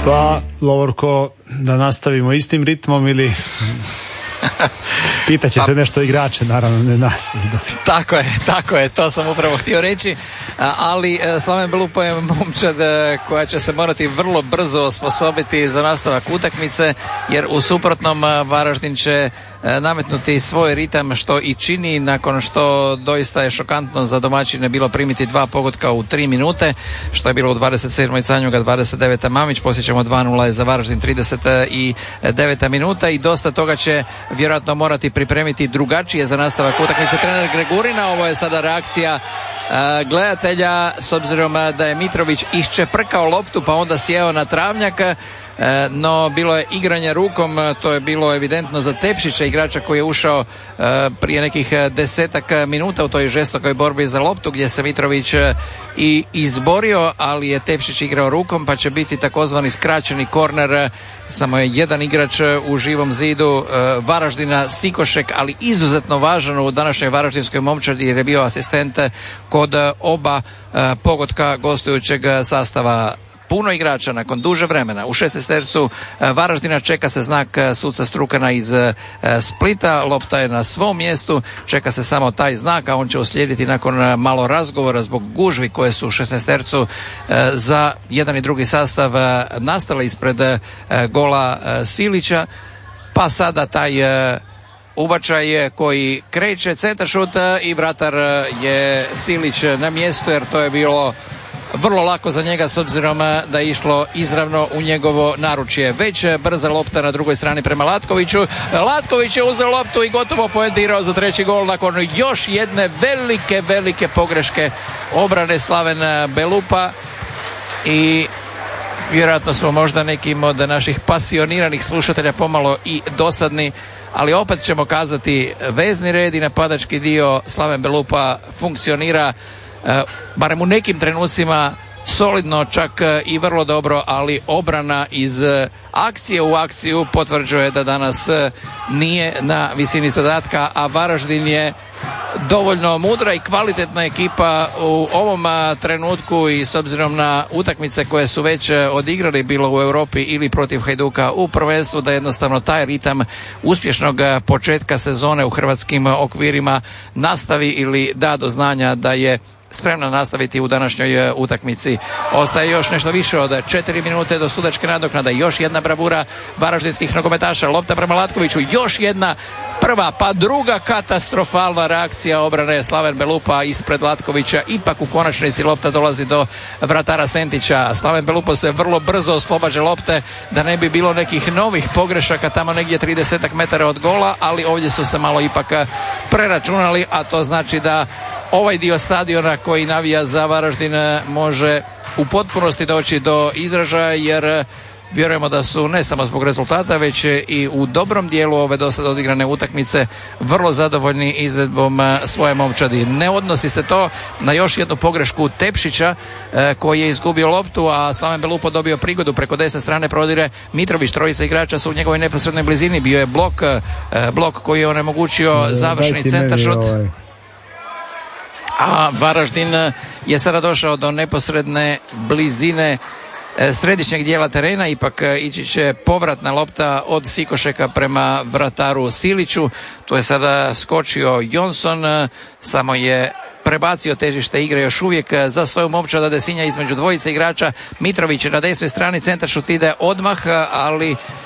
Pa, Lovorko, da nastavimo istim ritmom ili pitaće se nešto igrače, naravno, ne nas. Tako je, to sam upravo htio reći, ali Slaven Belupa je momčad koja će se morati vrlo brzo osposobiti za nastavak utakmice, jer u suprotnom Varaždin će nametnuti svoj ritam, što i čini, nakon što doista je šokantno za domaćine bilo primiti 2 pogotka u 3 minute, što je bilo u 27. Canjuga, 29. Mamić, posjećamo 2-0 je za Varaždin 39. minuta i dosta toga će vjerojatno morati pripremiti drugačije za nastavak utakmice trener Gregurina. Ovo je sada reakcija gledatelja, s obzirom da je Mitrović iščeprkao loptu pa onda sjeo na travnjak, no bilo je igranje rukom, to je bilo evidentno za Tepšića, igrača koji je ušao prije nekih 10 minuta u toj žestokoj borbi za loptu, gdje se Mitrović i izborio, ali je Tepšić igrao rukom, pa će biti takozvani skraćeni korner. Samo je jedan igrač u živom zidu Varaždina, Sikošek, ali izuzetno važan u današnjoj varaždinskoj momčadi jer je bio asistent kod oba pogotka gostujućeg sastava. Puno igrača nakon duže vremena. U 16. Varaždina čeka se znak suca Strukana iz Splita. Lopta je na svom mjestu, čeka se samo taj znak, a on će uslijediti nakon malo razgovora zbog gužvi koje su u 16. za jedan i drugi sastav nastale ispred gola Silića. Pa sada taj ubačaj koji kreće, centaršut i vratar je Silić na mjestu, jer to je bilo vrlo lako za njega s obzirom da je išlo izravno u njegovo naručje. Već brza lopta na drugoj strani prema Latkoviću. Latković je uzeo loptu i gotovo poentirao za 3. gol nakon još jedne velike pogreške obrane Slaven Belupa. I vjerojatno smo možda nekim od naših pasioniranih slušatelja pomalo i dosadni, ali opet ćemo kazati vezni red i napadački dio Slaven Belupa funkcionira barem u nekim trenucima solidno, čak i vrlo dobro, ali obrana iz akcije u akciju potvrđuje da danas nije na visini zadatka, a Varaždin je dovoljno mudra i kvalitetna ekipa u ovom trenutku i s obzirom na utakmice koje su već odigrali bilo u Europi ili protiv Hajduka u prvenstvu, da jednostavno taj ritam uspješnog početka sezone u hrvatskim okvirima nastavi ili da do znanja da je spremna nastaviti u današnjoj utakmici. Ostaje još nešto više od 4 minute do sudačke nadoknade. Još jedna bravura varaždinskih nogometaša. Lopta prema Latkoviću. Još jedna prva pa druga katastrofalna reakcija obrane Slaven Belupa ispred Latkovića. Ipak u konačnici lopta dolazi do vratara Sentića. Slaven Belupa se vrlo brzo oslobađa lopte da ne bi bilo nekih novih pogrešaka tamo negdje 30 metara od gola, ali ovdje su se malo ipak preračunali, a to znači da ovaj dio stadiona koji navija za Varaždin može u potpunosti doći do izražaja, jer vjerujemo da su ne samo zbog rezultata, već i u dobrom dijelu ove do sada odigrane utakmice vrlo zadovoljni izvedbom svoje momčadi. Ne odnosi se to na još jednu pogrešku Tepšića koji je izgubio loptu, a Slaven Belupa dobio prigodu preko desne strane, prodire Mitrović, trojica igrača su u njegovoj neposrednoj blizini, bio je blok koji je onemogućio završni centaršut. A Varaždin je sada došao do neposredne blizine središnjeg dijela terena, ipak ići će povratna lopta od Sikošeka prema vrataru Siliću. Tu je sada skočio Jonson, samo je prebacio težište igre još uvijek za svoju momčad Desinja između dvojice igrača. Mitrović na desnoj strani, centaršut ide odmah, ali